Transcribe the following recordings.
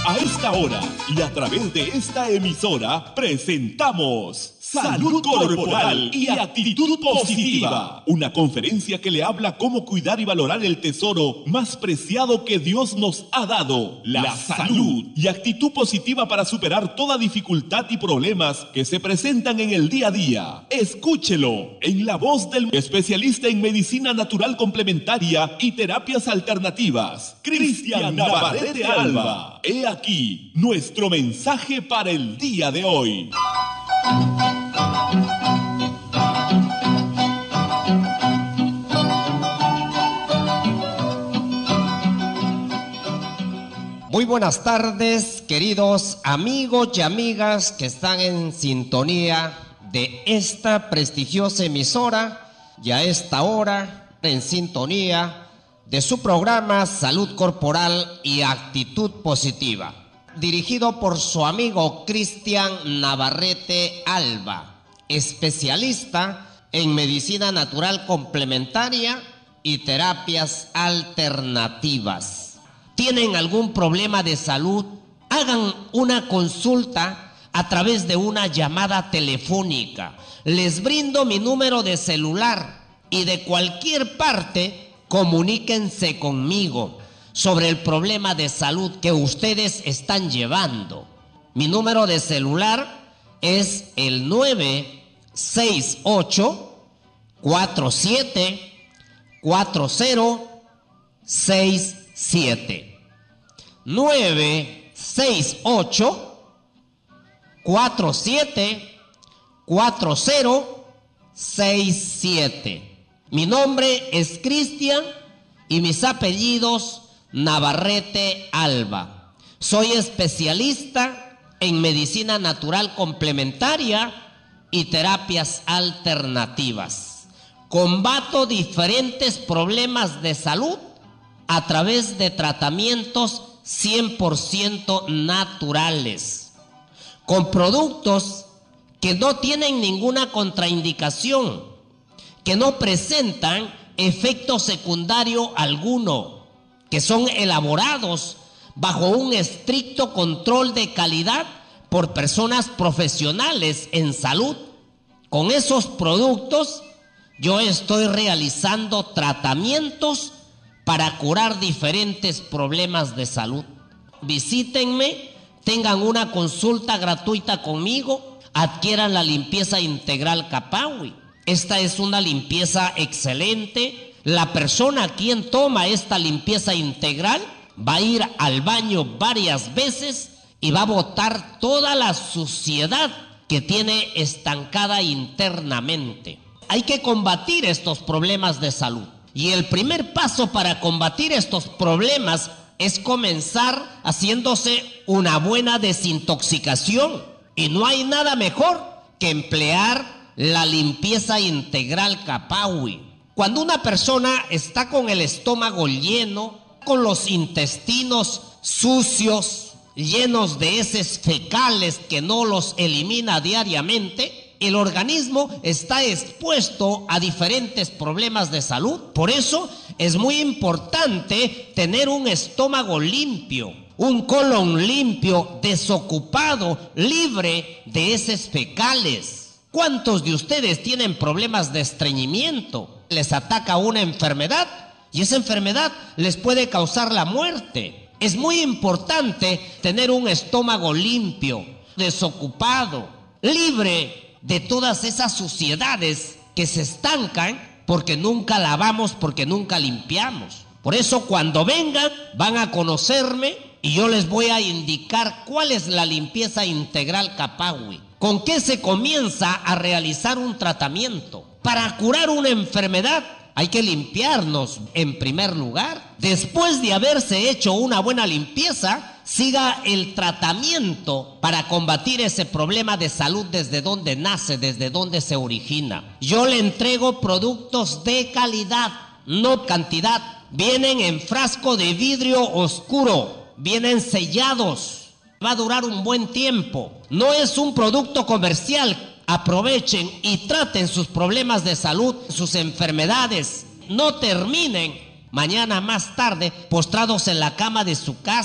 A esta hora y a través de esta emisora presentamos Salud Corporal y Actitud Positiva, una conferencia que le habla cómo cuidar y valorar el tesoro más preciado que Dios nos ha dado, la salud, y actitud positiva para superar toda dificultad y problemas que se presentan en el día a día. Escúchelo en la voz del especialista en medicina natural complementaria y terapias alternativas, Cristian Navarrete Alba. He aquí nuestro mensaje para el día de hoy. Muy buenas tardes, queridos amigos y amigas que están en sintonía de esta prestigiosa emisora y a esta hora en sintonía de su programa Salud Corporal y Actitud Positiva, dirigido por su amigo Cristian Navarrete Alba, especialista en medicina natural complementaria y terapias alternativas. ¿Tienen algún problema de salud? Hagan una consulta a través de una llamada telefónica. Les brindo mi número de celular y de cualquier parte comuníquense conmigo sobre el problema de salud que ustedes están llevando. Mi número de celular es el 968-47-4067. 968-47-4067. Mi nombre es Cristian y mis apellidos Navarrete Alba. Soy especialista en medicina natural complementaria y terapias alternativas. Combato diferentes problemas de salud a través de tratamientos 100% naturales, con productos que no tienen ninguna contraindicación, que no presentan efecto secundario alguno, que son elaborados bajo un estricto control de calidad por personas profesionales en salud. Con esos productos yo estoy realizando tratamientos para curar diferentes problemas de salud. Visítenme, tengan una consulta gratuita conmigo, adquieran la limpieza integral Capawi. Esta es una limpieza excelente. La persona quien toma esta limpieza integral va a ir al baño varias veces y va a botar toda la suciedad que tiene estancada internamente. Hay que combatir estos problemas de salud. Y el primer paso para combatir estos problemas es comenzar haciéndose una buena desintoxicación. Y no hay nada mejor que emplear la limpieza integral Capawi. Cuando una persona está con el estómago lleno, con los intestinos sucios, llenos de heces fecales que no los elimina diariamente, el organismo está expuesto a diferentes problemas de salud. Por eso es muy importante tener un estómago limpio, un colon limpio, desocupado, libre de heces fecales. ¿Cuántos de ustedes tienen problemas de estreñimiento? Les ataca una enfermedad y esa enfermedad les puede causar la muerte. Es muy importante tener un estómago limpio, desocupado, libre de todas esas suciedades que se estancan porque nunca lavamos, porque nunca limpiamos. Por eso cuando vengan van a conocerme y yo les voy a indicar cuál es la limpieza integral Capawi. ¿Con qué se comienza a realizar un tratamiento? Para curar una enfermedad hay que limpiarnos en primer lugar. Después de haberse hecho una buena limpieza, siga el tratamiento para combatir ese problema de salud desde donde nace, desde donde se origina. Yo le entrego productos de calidad, no cantidad. Vienen en frasco de vidrio oscuro, vienen sellados, va a durar un buen tiempo. No es un producto comercial. Aprovechen y traten sus problemas de salud, sus enfermedades. No terminen mañana más tarde postrados en la cama de su casa.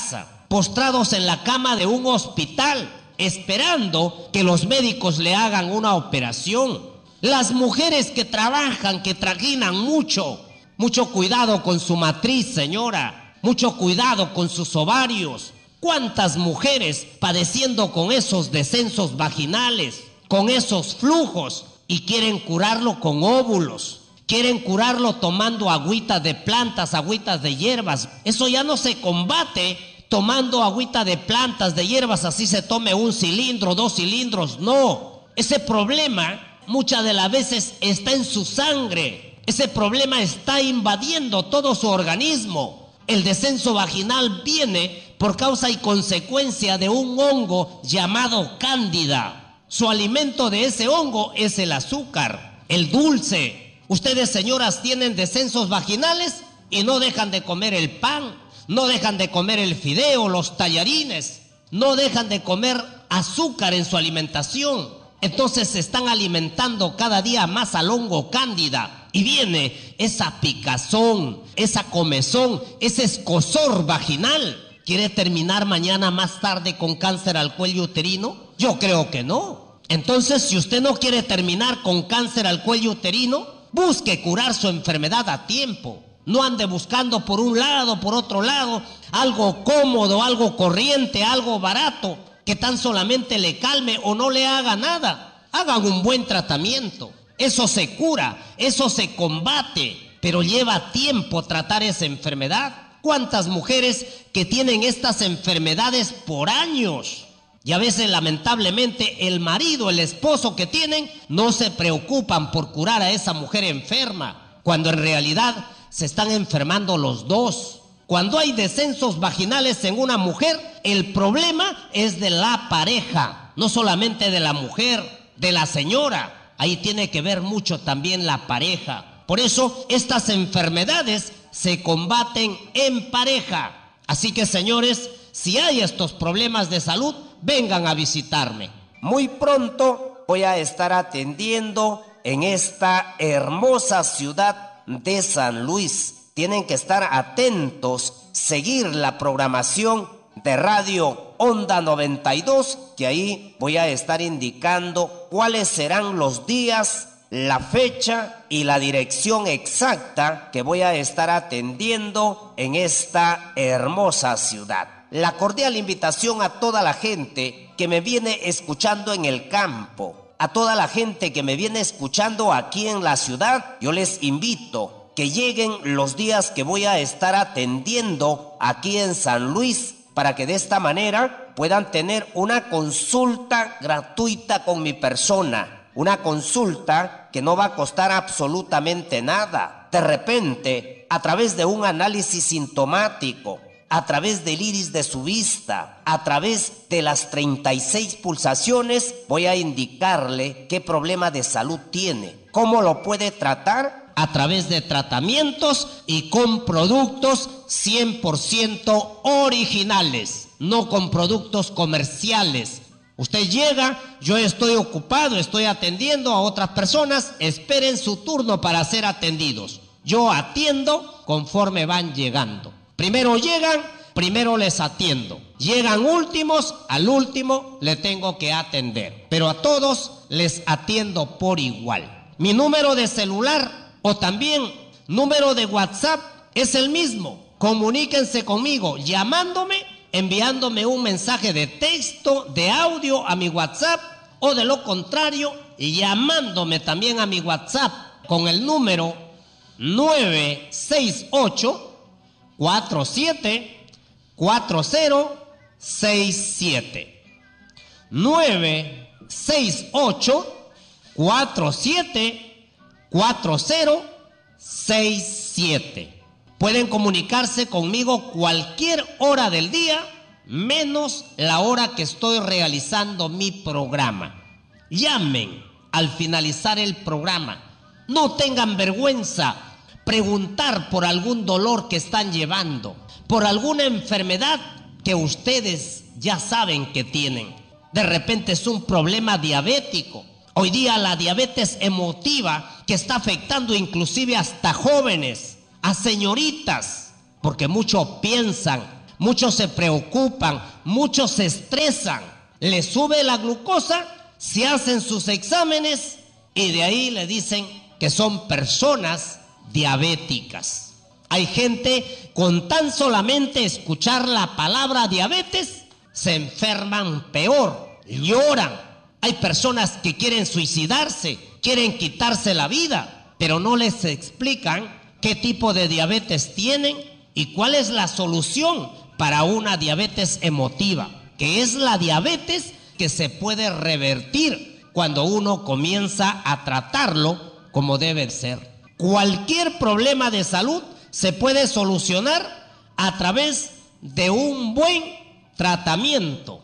postrados en la cama de un hospital, esperando que los médicos le hagan una operación. Las mujeres que trabajan, que trajinan mucho cuidado con su matriz, señora, mucho cuidado con sus ovarios. ¿Cuántas mujeres padeciendo con esos descensos vaginales, con esos flujos, y quieren curarlo con óvulos? Quieren curarlo tomando agüitas de plantas, agüitas de hierbas. Eso ya no se combate tomando agüita de plantas, de hierbas, así se tome 1 cilindro, 2 cilindros. No, ese problema muchas de las veces está en su sangre. Ese problema está invadiendo todo su organismo. El descenso vaginal viene por causa y consecuencia de un hongo llamado cándida. Su alimento de ese hongo es el azúcar, el dulce. Ustedes, señoras, tienen descensos vaginales y no dejan de comer el pan, no dejan de comer el fideo, los tallarines, no dejan de comer azúcar en su alimentación. Entonces se están alimentando cada día más al hongo cándida y viene esa picazón, esa comezón, ese escozor vaginal. ¿Quiere terminar mañana más tarde con cáncer al cuello uterino? Yo creo que no. Entonces, si usted no quiere terminar con cáncer al cuello uterino, busque curar su enfermedad a tiempo. No ande buscando por un lado, por otro lado, algo cómodo, algo corriente, algo barato, que tan solamente le calme o no le haga nada. Hagan un buen tratamiento. Eso se cura, eso se combate, pero lleva tiempo tratar esa enfermedad. ¿Cuántas mujeres que tienen estas enfermedades por años? Y a veces, lamentablemente, el marido, el esposo que tienen, no se preocupan por curar a esa mujer enferma, cuando en realidad se están enfermando los dos. Cuando hay descensos vaginales en una mujer, el problema es de la pareja, no solamente de la mujer, de la señora. Ahí tiene que ver mucho también la pareja. Por eso estas enfermedades se combaten en pareja. Así que, señores, si hay estos problemas de salud, vengan a visitarme. Muy pronto voy a estar atendiendo en esta hermosa ciudad de San Luis. Tienen que estar atentos, seguir la programación de Radio Onda 92, que ahí voy a estar indicando cuáles serán los días, la fecha y la dirección exacta que voy a estar atendiendo en esta hermosa ciudad. La cordial invitación a toda la gente que me viene escuchando en el campo, a toda la gente que me viene escuchando aquí en la ciudad, yo les invito que lleguen los días que voy a estar atendiendo aquí en San Luis, para que de esta manera puedan tener una consulta gratuita con mi persona, una consulta que no va a costar absolutamente nada. De repente, a través de un análisis sintomático, a través del iris de su vista, a través de las 36 pulsaciones, voy a indicarle qué problema de salud tiene, cómo lo puede tratar, a través de tratamientos y con productos 100% originales, no con productos comerciales. Usted llega, yo estoy ocupado, estoy atendiendo a otras personas, esperen su turno para ser atendidos. Yo atiendo conforme van llegando. Primero llegan, primero les atiendo. Llegan últimos, al último le tengo que atender. Pero a todos les atiendo por igual. Mi número de celular o también número de WhatsApp es el mismo. Comuníquense conmigo llamándome, enviándome un mensaje de texto, de audio a mi WhatsApp, o de lo contrario, llamándome también a mi WhatsApp con el número 968-47-4067. 968-47-4067. Pueden comunicarse conmigo cualquier hora del día, menos la hora que estoy realizando mi programa. Llamen al finalizar el programa. No tengan vergüenza preguntar por algún dolor que están llevando, por alguna enfermedad que ustedes ya saben que tienen. De repente es un problema diabético. Hoy día la diabetes emotiva que está afectando inclusive hasta jóvenes, a señoritas, porque muchos piensan, muchos se preocupan, muchos se estresan, les sube la glucosa, se hacen sus exámenes y de ahí le dicen que son personas diabéticas. Hay gente con tan solamente escuchar la palabra diabetes, se enferman peor, lloran. Hay personas que quieren suicidarse, quieren quitarse la vida, pero no les explican qué tipo de diabetes tienen y cuál es la solución para una diabetes emotiva, que es la diabetes que se puede revertir cuando uno comienza a tratarlo como debe ser. Cualquier problema de salud se puede solucionar a través de un buen tratamiento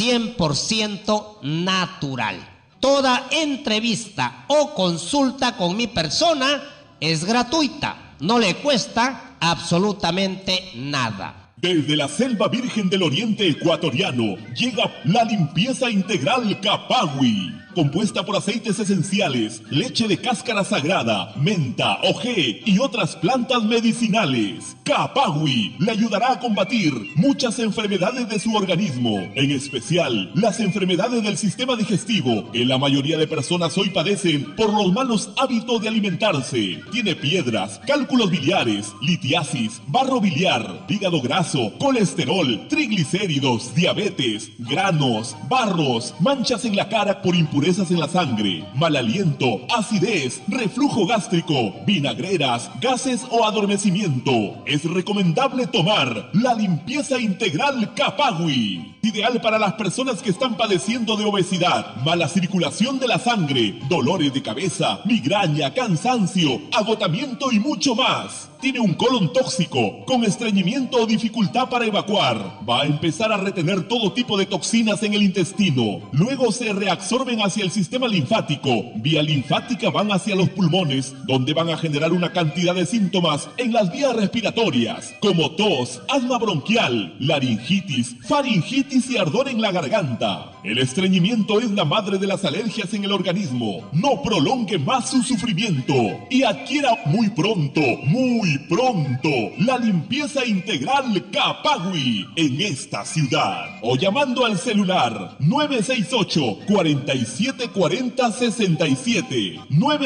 100% natural. Toda entrevista o consulta con mi persona es gratuita, no le cuesta absolutamente nada. Desde la selva virgen del oriente ecuatoriano llega la limpieza integral Capagui, compuesta por aceites esenciales, leche de cáscara sagrada, menta, ojé y otras plantas medicinales. Capagui le ayudará a combatir muchas enfermedades de su organismo, en especial las enfermedades del sistema digestivo, que la mayoría de personas hoy padecen por los malos hábitos de alimentarse. Tiene piedras, cálculos biliares, litiasis, barro biliar, hígado graso, colesterol, triglicéridos, diabetes, granos, barros, manchas en la cara por impurezas en la sangre, mal aliento, acidez, reflujo gástrico, vinagreras, gases o adormecimiento. Es recomendable tomar la limpieza integral Capagui, ideal para las personas que están padeciendo de obesidad, mala circulación de la sangre, dolores de cabeza, migraña, cansancio, agotamiento y mucho más. Tiene un colon tóxico, con estreñimiento o dificultad para evacuar. Va a empezar a retener todo tipo de toxinas en el intestino. Luego se reabsorben hacia el sistema linfático. Vía linfática van hacia los pulmones, donde van a generar una cantidad de síntomas en las vías respiratorias, como tos, asma bronquial, laringitis, faringitis y ardor en la garganta. El estreñimiento es la madre de las alergias en el organismo. No prolongue más su sufrimiento y adquiera muy pronto, la limpieza integral Capagui en esta ciudad. O llamando al celular 968-4740-67.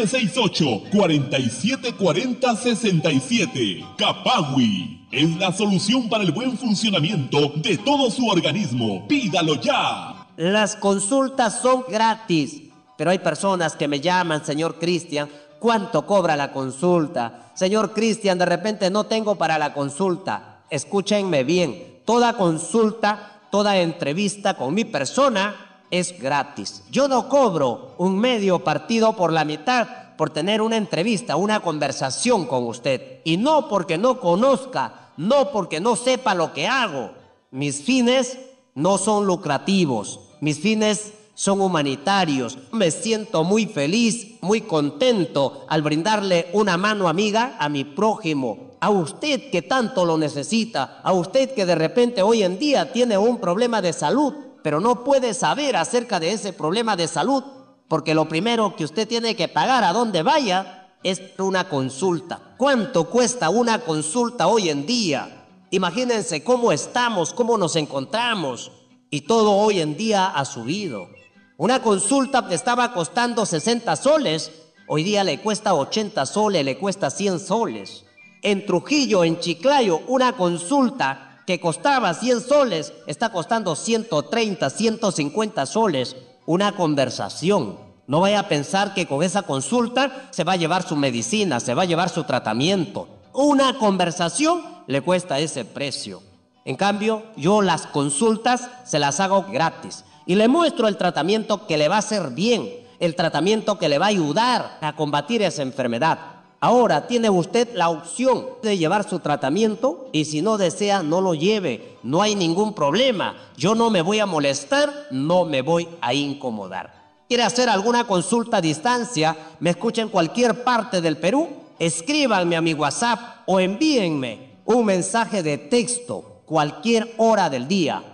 968-4740-67. Capagui es la solución para el buen funcionamiento de todo su organismo. ¡Pídalo ya! Las consultas son gratis, pero hay personas que me llaman, señor Cristian, ¿cuánto cobra la consulta? Señor Cristian, de repente no tengo para la consulta. Escúchenme bien, toda consulta, toda entrevista con mi persona es gratis. Yo no cobro un medio partido por la mitad por tener una entrevista, una conversación con usted. Y no porque no conozca, no porque no sepa lo que hago. Mis fines no son lucrativos, mis fines son humanitarios. Me siento muy feliz, muy contento al brindarle una mano amiga a mi prójimo, a usted que tanto lo necesita, a usted que de repente hoy en día tiene un problema de salud, pero no puede saber acerca de ese problema de salud, porque lo primero que usted tiene que pagar a donde vaya es una consulta. ¿Cuánto cuesta una consulta hoy en día? Imagínense cómo estamos, cómo nos encontramos, y todo hoy en día ha subido. Una consulta que estaba costando 60 soles, hoy día le cuesta 80 soles, le cuesta 100 soles. En Trujillo, en Chiclayo, una consulta que costaba 100 soles, está costando 130, 150 soles. Una conversación. No vaya a pensar que con esa consulta se va a llevar su medicina, se va a llevar su tratamiento. Una conversación le cuesta ese precio. En cambio, yo las consultas se las hago gratis y le muestro el tratamiento que le va a hacer bien, el tratamiento que le va a ayudar a combatir esa enfermedad. Ahora tiene usted la opción de llevar su tratamiento y si no desea, no lo lleve. No hay ningún problema. Yo no me voy a molestar, no me voy a incomodar. ¿Quiere hacer alguna consulta a distancia? Me escucha en cualquier parte del Perú. Escríbanme a mi WhatsApp o envíenme un mensaje de texto cualquier hora del día.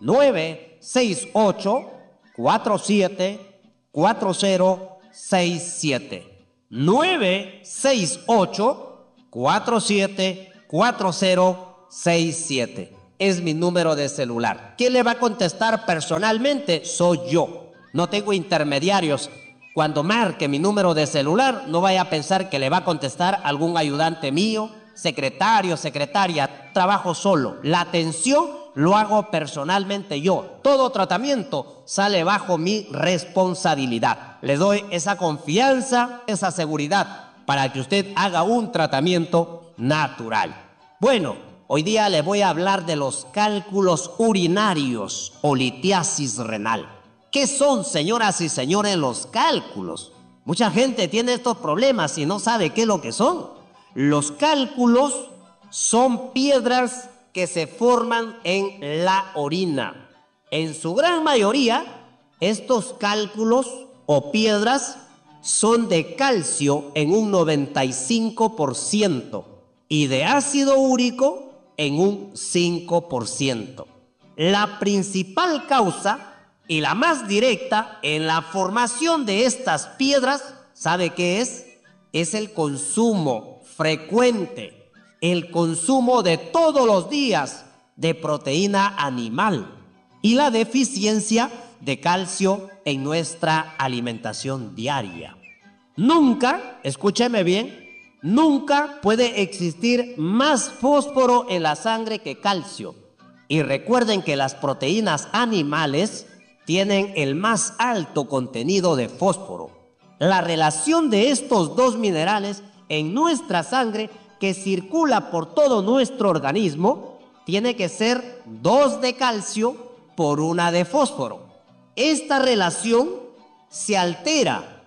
968-47-4067. 968-47-4067. es mi número de celular. ¿Quién le va a contestar personalmente? Soy yo. No tengo intermediarios. Cuando marque mi número de celular, no vaya a pensar que le va a contestar algún ayudante mío, secretario, secretaria. Trabajo solo. La atención lo hago personalmente yo. Todo tratamiento sale bajo mi responsabilidad. Le doy esa confianza, esa seguridad para que usted haga un tratamiento natural. Bueno, hoy día le voy a hablar de los cálculos urinarios o litiasis renal. ¿Qué son, señoras y señores, los cálculos? Mucha gente tiene estos problemas y no sabe qué es lo que son. Los cálculos son piedras que se forman en la orina. En su gran mayoría, estos cálculos o piedras son de calcio en un 95% y de ácido úrico en un 5%. La principal causa y la más directa en la formación de estas piedras, ¿sabe qué es? Es el consumo frecuente, el consumo de todos los días de proteína animal y la deficiencia de calcio en nuestra alimentación diaria. Nunca, escúcheme bien, nunca puede existir más fósforo en la sangre que calcio. Y recuerden que las proteínas animales tienen el más alto contenido de fósforo. La relación de estos dos minerales en nuestra sangre que circula por todo nuestro organismo tiene que ser 2 de calcio por 1 de fósforo. Esta relación se altera,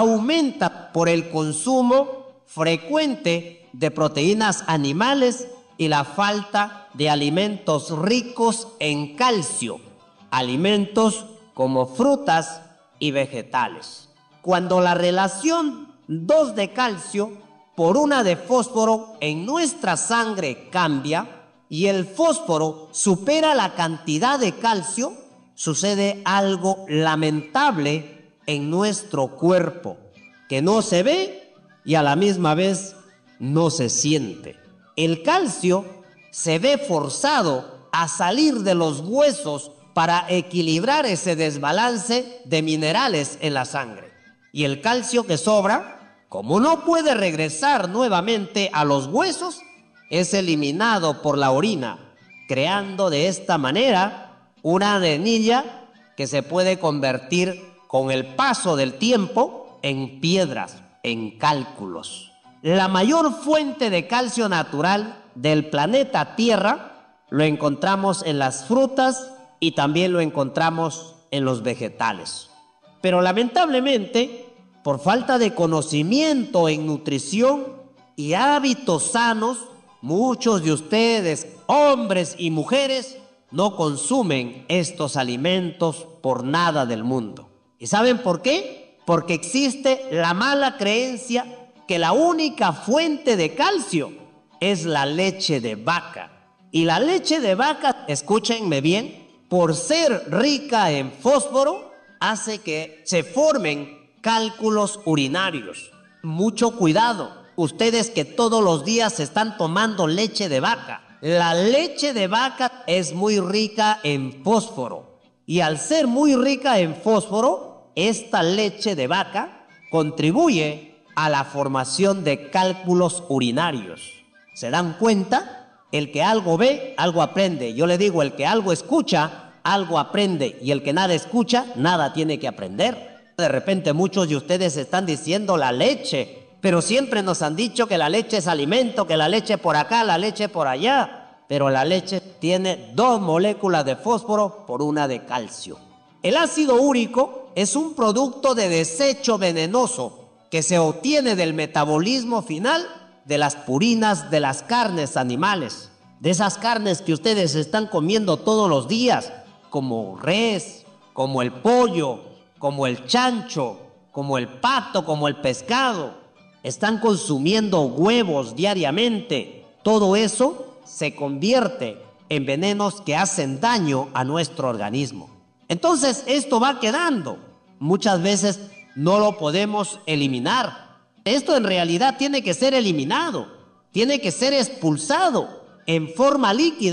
aumenta por el consumo frecuente de proteínas animales y la falta de alimentos ricos en calcio, alimentos como frutas y vegetales. Cuando la relación 2 de calcio por 1 de fósforo en nuestra sangre cambia y el fósforo supera la cantidad de calcio, sucede algo lamentable en nuestro cuerpo, que no se ve y a la misma vez no se siente. El calcio se ve forzado a salir de los huesos para equilibrar ese desbalance de minerales en la sangre. Y el calcio que sobra, como no puede regresar nuevamente a los huesos, es eliminado por la orina, creando de esta manera una arenilla que se puede convertir con el paso del tiempo en piedras, en cálculos. La mayor fuente de calcio natural del planeta Tierra lo encontramos en las frutas y también lo encontramos en los vegetales. Pero lamentablemente, por falta de conocimiento en nutrición y hábitos sanos, muchos de ustedes, hombres y mujeres, no consumen estos alimentos por nada del mundo. ¿Y saben por qué? Porque existe la mala creencia que la única fuente de calcio es la leche de vaca. Y la leche de vaca, escúchenme bien, por ser rica en fósforo, hace que se formen cálculos urinarios. Mucho cuidado, ustedes que todos los días están tomando leche de vaca. La leche de vaca es muy rica en fósforo. Y al ser muy rica en fósforo, esta leche de vaca contribuye a la formación de cálculos urinarios. ¿Se dan cuenta? El que algo ve, algo aprende. Yo le digo, el que algo escucha, algo aprende. Y el que nada escucha, nada tiene que aprender. De repente muchos de ustedes están diciendo la leche, pero siempre nos han dicho que la leche es alimento, que la leche por acá, la leche por allá. Pero la leche tiene 2 moléculas de fósforo por 1 de calcio. El ácido úrico es un producto de desecho venenoso que se obtiene del metabolismo final de las purinas de las carnes animales, de esas carnes que ustedes están comiendo todos los días, como res, como el pollo, como el chancho, como el pato, como el pescado. Están consumiendo huevos diariamente. Todo eso se convierte en venenos que hacen daño a nuestro organismo. Entonces esto va quedando. Muchas veces no lo podemos eliminar. Esto en realidad tiene que ser eliminado, tiene que ser expulsado en forma líquida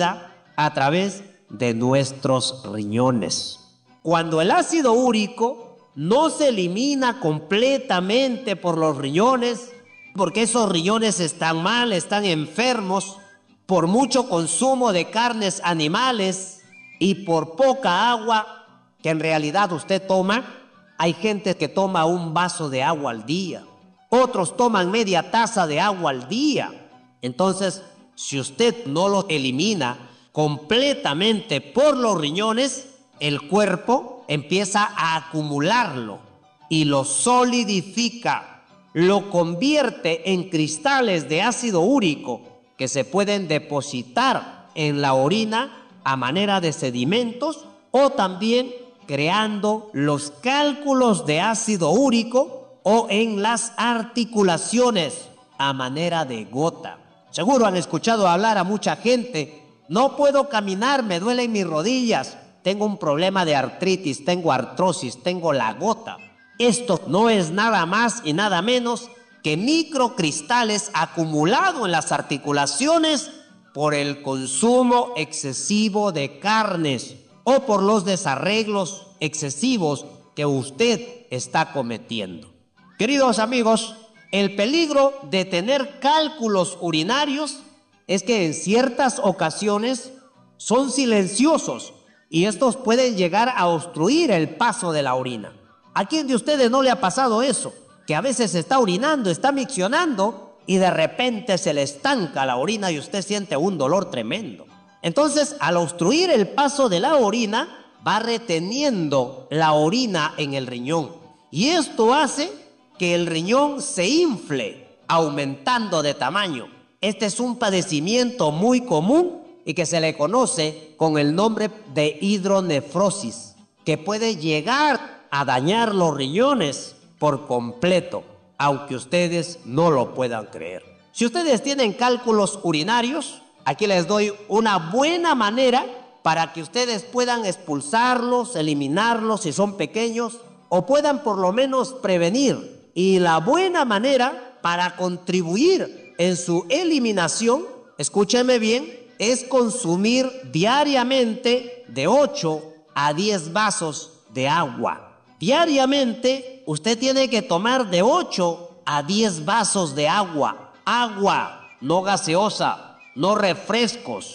a través de nuestros riñones. Cuando el ácido úrico no se elimina completamente por los riñones, porque esos riñones están mal, están enfermos, por mucho consumo de carnes animales y por poca agua que en realidad usted toma. Hay gente que toma un vaso de agua al día, otros toman media taza de agua al día. Entonces, si usted no lo elimina completamente por los riñones, el cuerpo empieza a acumularlo y lo solidifica, lo convierte en cristales de ácido úrico que se pueden depositar en la orina a manera de sedimentos o también creando los cálculos de ácido úrico o en las articulaciones a manera de gota. Seguro han escuchado hablar a mucha gente: no puedo caminar, me duelen mis rodillas, tengo un problema de artritis, tengo artrosis, tengo la gota. Esto no es nada más y nada menos que microcristales acumulados en las articulaciones por el consumo excesivo de carnes o por los desarreglos excesivos que usted está cometiendo. Queridos amigos, el peligro de tener cálculos urinarios es que en ciertas ocasiones son silenciosos y estos pueden llegar a obstruir el paso de la orina. ¿A quién de ustedes no le ha pasado eso? Que a veces está orinando, está miccionando y de repente se le estanca la orina y usted siente un dolor tremendo. Entonces, al obstruir el paso de la orina, va reteniendo la orina en el riñón. Y esto hace que el riñón se infle, aumentando de tamaño. Este es un padecimiento muy común y que se le conoce con el nombre de hidronefrosis, que puede llegar a dañar los riñones por completo, aunque ustedes no lo puedan creer. Si ustedes tienen cálculos urinarios, aquí les doy una buena manera para que ustedes puedan expulsarlos, eliminarlos si son pequeños, o puedan por lo menos prevenir. Y la buena manera para contribuir en su eliminación, escúcheme bien, es consumir diariamente de 8 a 10 vasos de agua. Diariamente usted tiene que tomar de 8 a 10 vasos de agua. Agua, no gaseosa, no refrescos.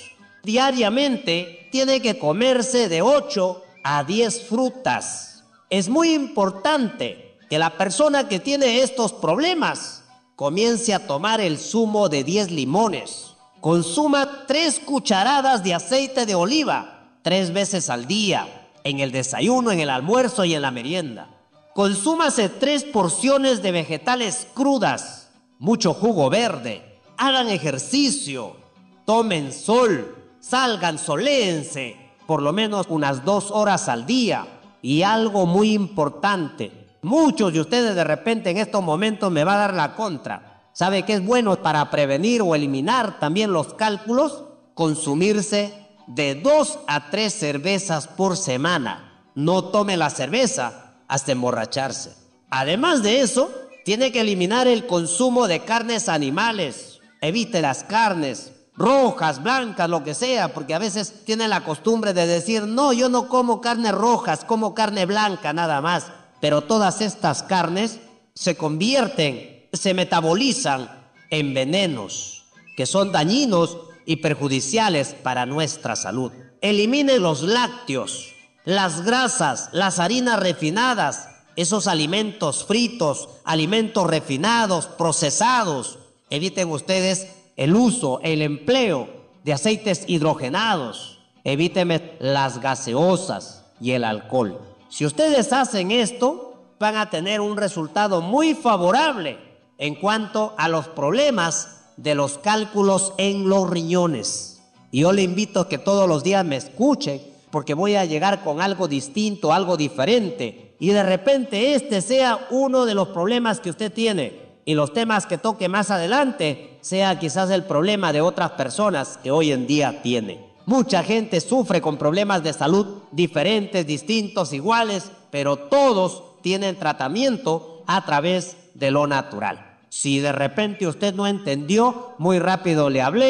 Diariamente tiene que comerse de 8 a 10 frutas. Es muy importante que la persona que tiene estos problemas comience a tomar el zumo de 10 limones. Consuma 3 cucharadas de aceite de oliva 3 veces al día, en el desayuno, en el almuerzo y en la merienda. Consúmase 3 porciones de vegetales crudas, mucho jugo verde. Hagan ejercicio, tomen sol, salgan, soléense por lo menos unas 2 horas al día. Y algo muy importante, muchos de ustedes de repente en estos momentos me va a dar la contra. ¿Sabe qué es bueno para prevenir o eliminar también los cálculos? Consumirse de 2 a 3 cervezas por semana. No tome la cerveza hasta emborracharse. Además de eso, tiene que eliminar el consumo de carnes animales. Evite las carnes rojas, blancas, lo que sea, porque a veces tienen la costumbre de decir: no, yo no como carnes rojas, como carne blanca nada más. Pero todas estas carnes se convierten, se metabolizan en venenos que son dañinos y perjudiciales para nuestra salud. Elimine los lácteos, las grasas, las harinas refinadas, esos alimentos fritos, alimentos refinados, procesados. Eviten ustedes el uso, el empleo de aceites hidrogenados. Eviten las gaseosas y el alcohol. Si ustedes hacen esto, van a tener un resultado muy favorable en cuanto a los problemas de los cálculos en los riñones. Y yo le invito a que todos los días me escuchen, porque voy a llegar con algo distinto, algo diferente. Y de repente este sea uno de los problemas que usted tiene. Y los temas que toque más adelante sea quizás el problema de otras personas que hoy en día tienen. Mucha gente sufre con problemas de salud diferentes, distintos, iguales, pero todos tienen tratamiento a través de lo natural. Si de repente usted no entendió, muy rápido le hablé,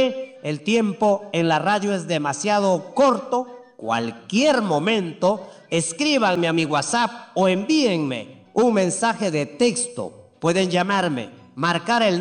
el tiempo en la radio es demasiado corto. Cualquier momento, escríbanme a mi WhatsApp o envíenme un mensaje de texto. Pueden llamarme, marcar el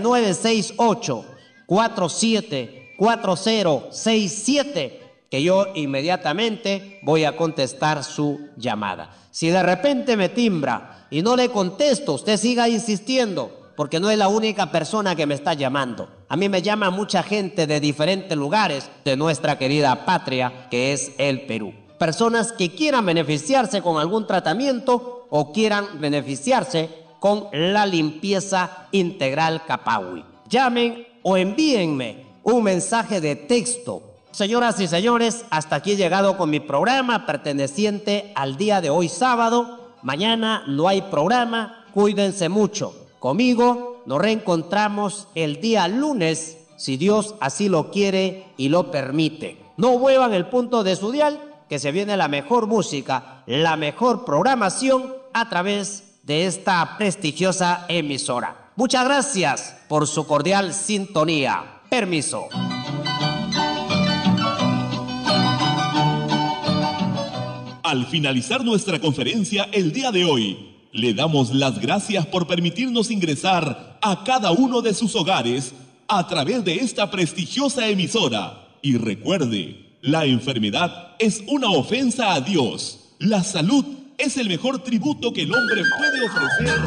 968-474067, que yo inmediatamente voy a contestar su llamada. Si de repente me timbra y no le contesto, usted siga insistiendo, porque no es la única persona que me está llamando. A mí me llama mucha gente de diferentes lugares de nuestra querida patria, que es el Perú. Personas que quieran beneficiarse con algún tratamiento o quieran beneficiarse con la limpieza integral Capawi. Llamen o envíenme un mensaje de texto. Señoras y señores, hasta aquí he llegado con mi programa perteneciente al día de hoy sábado. Mañana no hay programa, cuídense mucho. Conmigo nos reencontramos el día lunes, si Dios así lo quiere y lo permite. No muevan el punto de su dial, que se viene la mejor música, la mejor programación a través de esta prestigiosa emisora. Muchas gracias por su cordial sintonía. Permiso. Al finalizar nuestra conferencia el día de hoy, le damos las gracias por permitirnos ingresar a cada uno de sus hogares a través de esta prestigiosa emisora. Y recuerde, la enfermedad es una ofensa a Dios. La salud es el mejor tributo que el hombre puede ofrecer.